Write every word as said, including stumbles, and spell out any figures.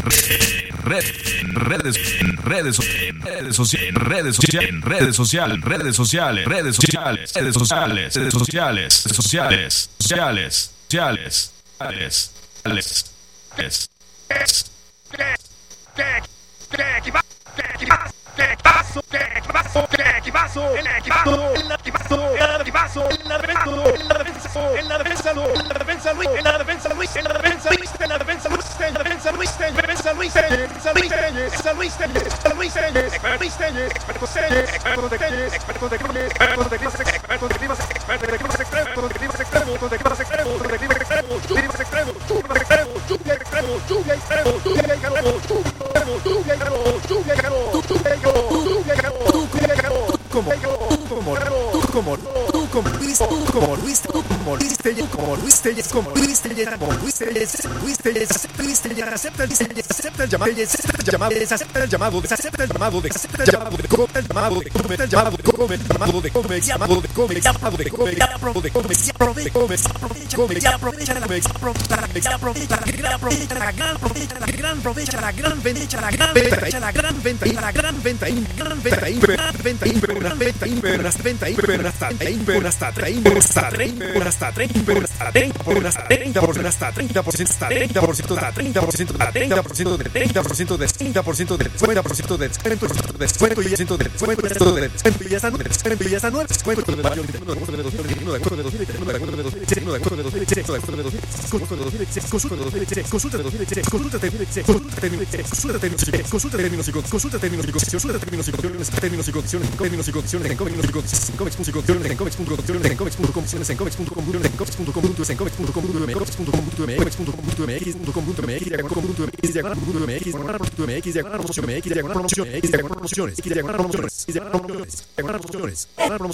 redes, redes, redes, redes sociales, redes sociales, redes sociales, redes sociales, redes sociales, redes sociales, redes sociales, sociales, sociales, sociales, sociales, sociales, como como como como Luis como Luis como Luis Telles como Luis Telles como Luis Telles como Luis Telles Luis Telles Luis Telles acepta acepta el llamado acepta el llamado acepta el llamado acepta el llamado acepta el llamado de come el llamado de come el llamado de come el llamado de come llamado de come llamado de come llamado de come aprovecha come aprovecha aprovecha la aprovecha aprovecha la gran aprovecha la gran aprovecha la gran aprovecha la gran venta la gran venta la gran venta la gran venta gran venta venta venta venta imperas venta imperas hasta imperas hasta treinta hasta treinta hasta treinta hasta treinta hasta treinta por ciento hasta treinta por ciento hasta treinta por ciento hasta treinta por ciento hasta treinta por ciento de treinta por ciento de treinta por ciento de cincuenta por ciento de descuento de descuento y ciento de descuento de descuento y hasta nueve descuento y hasta nueve descuento de mayo de agosto de dos mil veintiuno de agosto de dos mil veintiuno de agosto de dos mil veintiuno de agosto de dos mil veintiséis de agosto de dos mil veintiséis consulta de dos mil veintiséis consulta de dos mil veintiséis consulta de dos mil veintiséis consulta de dos mil veintiséis consulta términos y consulta términos y consulta términos y consulta términos y condiciones términos y condiciones términos y condiciones en términos y condiciones en comics punto com en comics punto com en comics punto com en comics punto com en comics punto com en comics punto com en comics punto com en comics punto com en comics punto com en comics punto com en comics diagonal punto mx diagonal punto mx diagonal promoción mx diagonal promoción x diagonal promociones x diagonal promociones x diagonal promociones diagonal promociones